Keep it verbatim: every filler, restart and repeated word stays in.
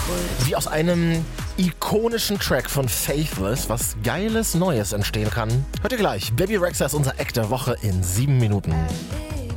Wie aus einem ikonischen Track von Faithless was Geiles Neues entstehen kann, hört ihr gleich. Baby Rexha ist unser Act der Woche in sieben Minuten.